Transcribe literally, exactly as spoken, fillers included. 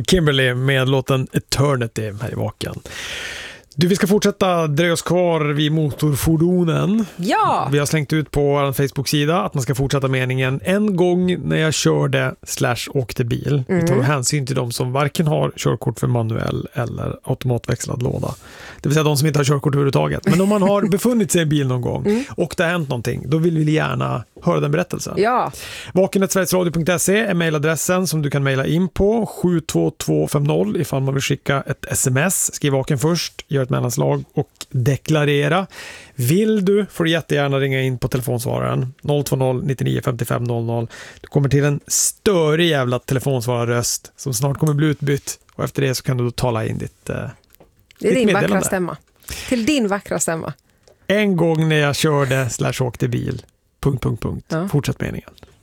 Kimberly med låten Eternity här i Vaken. Du, vi ska fortsätta dröja oss kvar vid motorfordonen. Ja! Vi har slängt ut på vår Facebook-sida att man ska fortsätta meningen en gång när jag körde slash åkte bil. Mm. Vi tar hänsyn till de som varken har körkort för manuell eller automatväxlad låda. Det vill säga de som inte har körkort överhuvudtaget. Men om man har befunnit sig i bil någon gång mm. och det har hänt någonting, då vill vi gärna höra den berättelsen. Ja. vaken snabel-a sverigesradio punkt se är mejladressen som du kan mejla in på sju två två fem noll ifall man vill skicka ett sms. Skriv vaken först, gör ett mellanslag och deklarera. Vill du får du jättegärna ringa in på telefonsvararen noll två noll nio nio fem fem noll noll. Du kommer till en större jävla telefonsvararröst som snart kommer bli utbytt och efter det så kan du då tala in ditt eh, Det är din vackra stämma. Till din vackra stämma. En gång när jag körde slash åkte bil. Punkt, punkt, punkt. Ja. Fortsätt meningen.